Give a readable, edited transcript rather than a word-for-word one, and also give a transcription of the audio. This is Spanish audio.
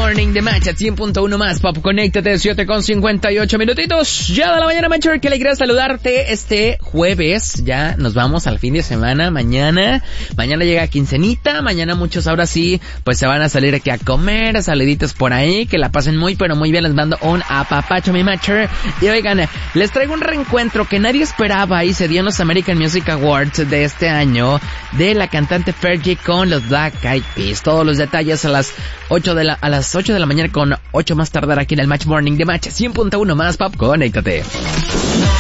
Morning de Match 100.1 más Pop. Conéctate, 7:58 minutitos. Ya de la mañana, Matcher, qué alegría saludarte este jueves. Ya nos vamos al fin de semana. Mañana llega quincenita. Mañana muchos ahora sí, pues se van a salir aquí a comer, saluditos por ahí, que la pasen muy pero muy bien. Les mando un apapacho, mi Matcher. Y oigan, les traigo un reencuentro que nadie esperaba y se dio en los American Music Awards de este año de la cantante Fergie con los Black Eyed Peas. Todos los detalles a las 8 de la mañana con 8 más tardar aquí en el Match Morning de Match 100.1 más Pop. Conéctate.